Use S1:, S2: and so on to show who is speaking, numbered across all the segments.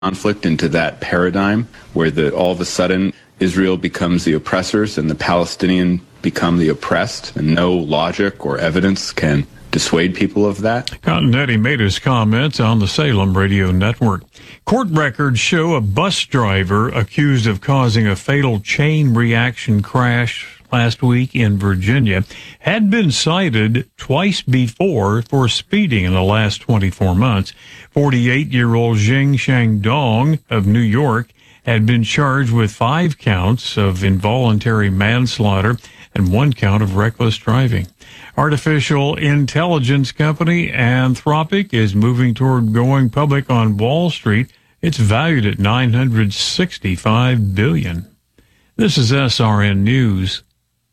S1: conflict into that paradigm where all of a sudden Israel becomes the oppressors and the Palestinian become the oppressed, and no logic or evidence can dissuade people of that.
S2: Continetti made his comments on the Salem Radio Network. Court records show a bus driver accused of causing a fatal chain reaction crash last week in Virginia had been cited twice before for speeding in the last 24 months. 48-year-old Jing Shandong of New York had been charged with 5 counts of involuntary manslaughter and 1 count of reckless driving. Artificial intelligence company Anthropic is moving toward going public on Wall Street. It's valued at $965 billion. This is SRN News.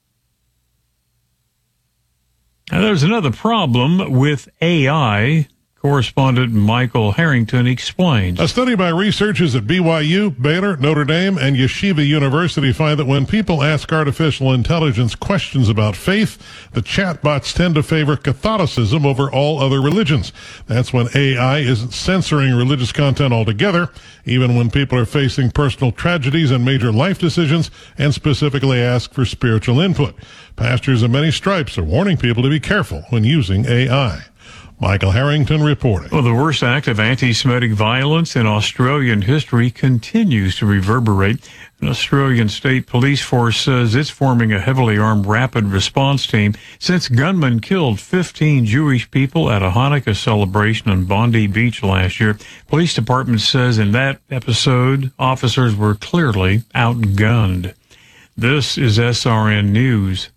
S2: Now, there's another problem with AI. Correspondent Michael Harrington explains.
S3: A study by researchers at BYU, Baylor, Notre Dame, and Yeshiva University find that when people ask artificial intelligence questions about faith, the chatbots tend to favor Catholicism over all other religions. That's when AI isn't censoring religious content altogether, even when people are facing personal tragedies and major life decisions and specifically ask for spiritual input. Pastors of many stripes are warning people to be careful when using AI. Michael Harrington reporting.
S2: Well, the worst act of anti-Semitic violence in Australian history continues to reverberate. An Australian state police force says it's forming a heavily armed rapid response team since gunmen killed 15 Jewish people at a Hanukkah celebration on Bondi Beach last year. Police department says in that episode, officers were clearly outgunned. This is SRN News.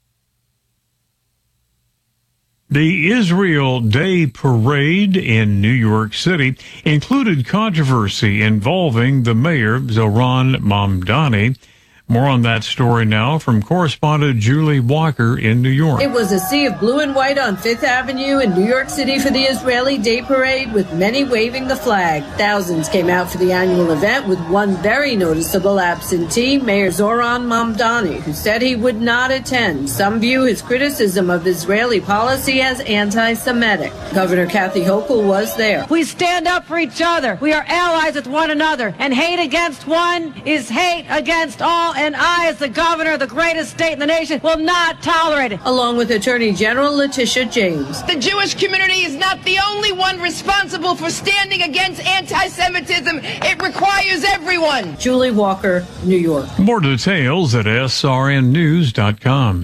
S2: The Israel Day Parade in New York City included controversy involving the mayor, Zohran Mamdani. More on that story now from correspondent Julie Walker in New York.
S4: It was a sea of blue and white on Fifth Avenue in New York City for the Israeli Day Parade, with many waving the flag. Thousands came out for the annual event, with one very noticeable absentee, Mayor Zohran Mamdani, who said he would not attend. Some view his criticism of Israeli policy as anti-Semitic. Governor Kathy Hochul was there.
S5: We stand up for each other. We are allies with one another, and hate against one is hate against all. And I, as the governor of the greatest state in the nation, will not tolerate it.
S4: Along with Attorney General Letitia James.
S6: The Jewish community is not the only one responsible for standing against anti-Semitism. It requires everyone.
S4: Julie Walker, New York.
S2: More details at srnnews.com.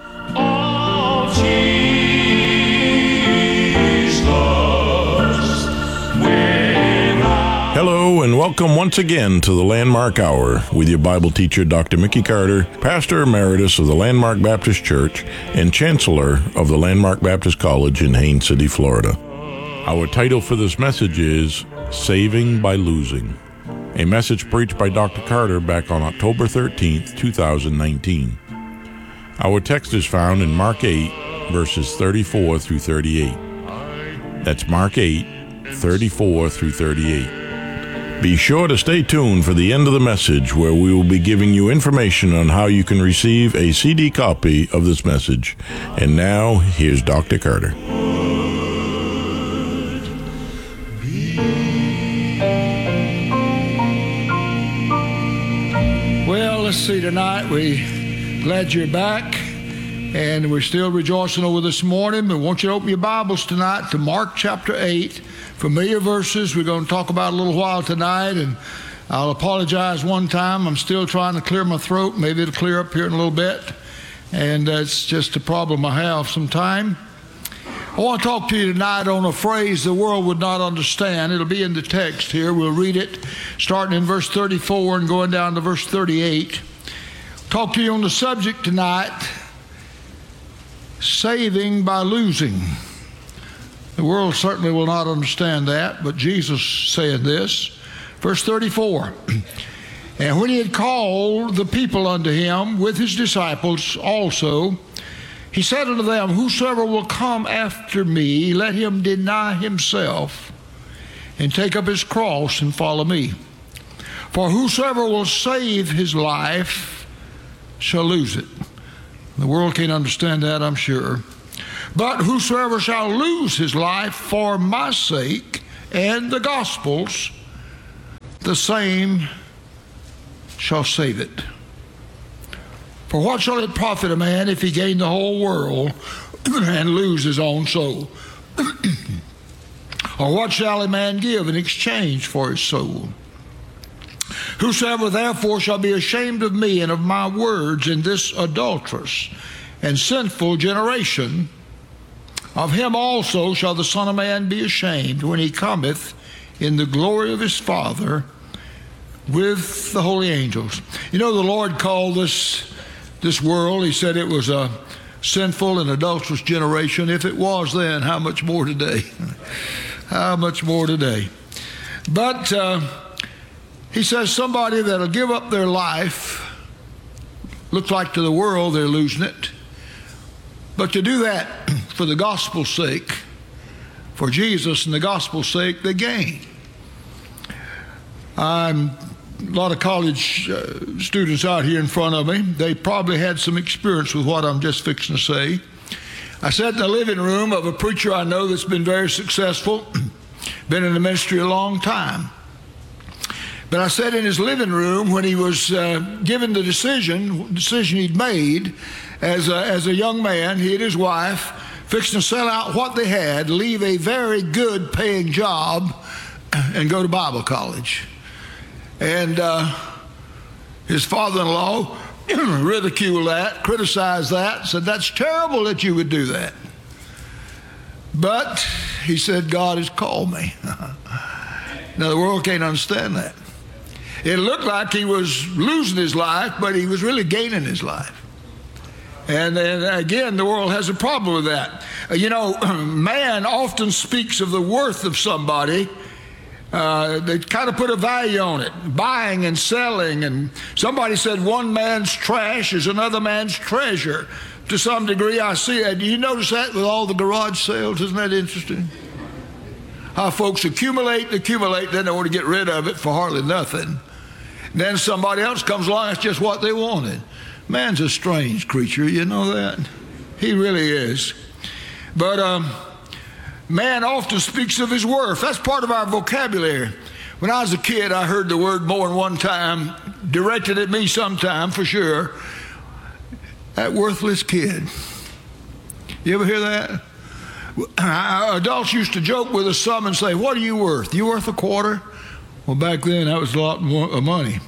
S7: Hello and welcome once again to the Landmark Hour with your Bible teacher, Dr. Mickey Carter, Pastor Emeritus of the Landmark Baptist Church and Chancellor of the Landmark Baptist College in Haines City, Florida. Our title for this message is Saving by Losing, a message preached by Dr. Carter back on October 13th, 2019. Our text is found in Mark 8, verses 34 through 38. That's Mark 8, 34 through 38. Be sure to stay tuned for the end of the message, where we will be giving you information on how you can receive a CD copy of this message. And now, here's Dr. Carter.
S8: Well, let's see, tonight we're glad you're back, and we're still rejoicing over this morning. But I want you to open your Bibles tonight to Mark chapter 8. Familiar verses we're going to talk about a little while tonight, and I'll apologize one time. I'm still trying to clear my throat. Maybe it'll clear up here in a little bit, and that's just a problem I have sometime. I want to talk to you tonight on a phrase the world would not understand. It'll be in the text here. We'll read it starting in verse 34 and going down to verse 38. Talk to you on the subject tonight, saving by losing. The world certainly will not understand that, but Jesus said this. Verse 34, and when he had called the people unto him with his disciples also, he said unto them, whosoever will come after me, let him deny himself and take up his cross and follow me. For whosoever will save his life shall lose it. The world can't understand that, I'm sure. But whosoever shall lose his life for my sake and the gospel's the same shall save it. For what shall it profit a man if he gain the whole world and lose his own soul? Or what shall a man give in exchange for his soul? Whosoever therefore shall be ashamed of me and of my words in this adulterous and sinful generation, of him also shall the Son of Man be ashamed when he cometh in the glory of his Father with the holy angels. You know, the Lord called this world, he said it was a sinful and adulterous generation. If it was then, how much more today? How much more today? But he says somebody that'll give up their life, looks like to the world they're losing it, but to do that for the gospel's sake, for Jesus and the gospel's sake, they gain. A lot of college students out here in front of me, they probably had some experience with what I'm just fixing to say. I sat in the living room of a preacher I know that's been very successful, been in the ministry a long time. But I sat in his living room when he was given the decision he'd made as a young man, he and his wife, fixing to sell out what they had, leave a very good paying job, and go to Bible college. And his father-in-law ridiculed that, criticized that, said, that's terrible that you would do that. But he said, God has called me. Now, the world can't understand that. It looked like he was losing his life, but he was really gaining his life. And then again, the world has a problem with that. You know, man often speaks of the worth of somebody. They kind of put a value on it, buying and selling. And somebody said one man's trash is another man's treasure. To some degree, I see that. Do you notice that with all the garage sales? Isn't that interesting? How folks accumulate, then they want to get rid of it for hardly nothing. And then somebody else comes along, that's just what they wanted. Man's a strange creature, you know that? He really is. But man often speaks of his worth. That's part of our vocabulary. When I was a kid, I heard the word more than one time, directed at me sometime for sure. That worthless kid. You ever hear that? Adults used to joke with us some and say, what are you worth? You worth a quarter? Well, back then that was a lot more money.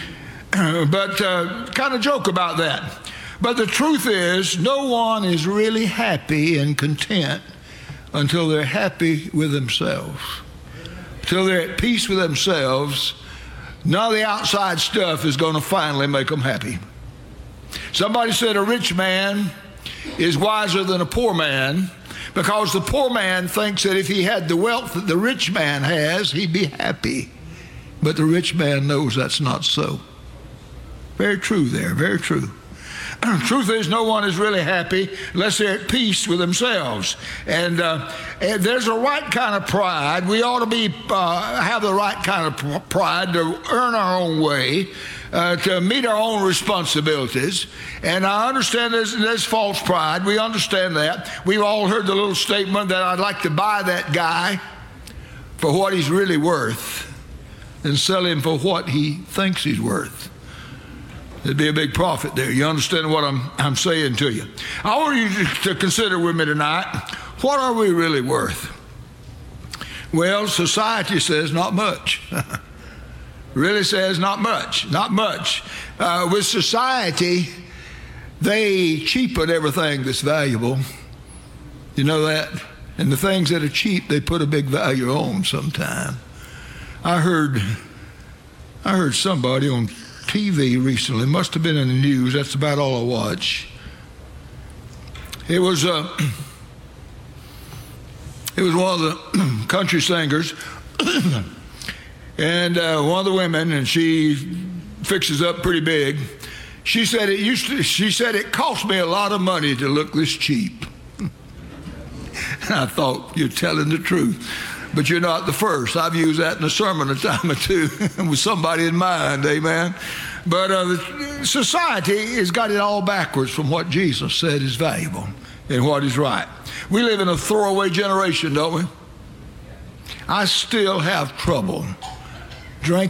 S8: But kind of joke about that. But the truth is, no one is really happy and content until they're happy with themselves. Until they're at peace with themselves, none of the outside stuff is going to finally make them happy. Somebody said a rich man is wiser than a poor man, because the poor man thinks that if he had the wealth that the rich man has, he'd be happy. But the rich man knows that's not so. Very true there, very true. Truth is, no one is really happy unless they're at peace with themselves. And there's a right kind of pride. We ought to have the right kind of pride to earn our own way, to meet our own responsibilities. And I understand there's false pride. We understand that. We've all heard the little statement that I'd like to buy that guy for what he's really worth and sell him for what he thinks he's worth. There'd be a big profit there. You understand what I'm saying to you? I want you to consider with me tonight, what are we really worth? Well, society says not much. Really says not much, not much. With society, they cheapen everything that's valuable. You know that? And the things that are cheap, they put a big value on sometime. I heard somebody on TV recently, must have been in the news, that's about all I watch. It was one of the country singers, and one of the women, and she fixes up pretty big. She said it cost me a lot of money to look this cheap. And I thought, you're telling the truth. But you're not the first. I've used that in a sermon a time or two with somebody in mind, amen. But society has got it all backwards from what Jesus said is valuable and what is right. We live in a throwaway generation, don't we? I still have trouble drinking